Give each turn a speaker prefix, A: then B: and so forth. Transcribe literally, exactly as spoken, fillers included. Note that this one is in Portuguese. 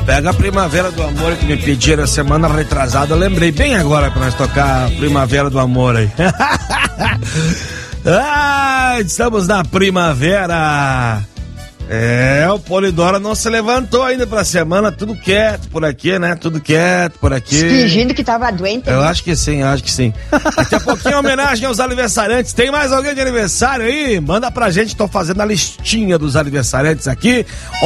A: Pega a Primavera do Amor que me pediram a semana retrasada. Eu lembrei bem agora pra nós tocar a Primavera do Amor aí. Ah, estamos na primavera. É, o Polidoro não se levantou ainda pra semana, tudo quieto por aqui, né? Tudo quieto por aqui.
B: Fingindo que tava doente.
A: Eu né? acho que sim, eu acho que sim. Daqui a pouquinho, homenagem aos aniversariantes. Tem mais alguém de aniversário aí? Manda pra gente, tô fazendo a listinha dos aniversariantes aqui.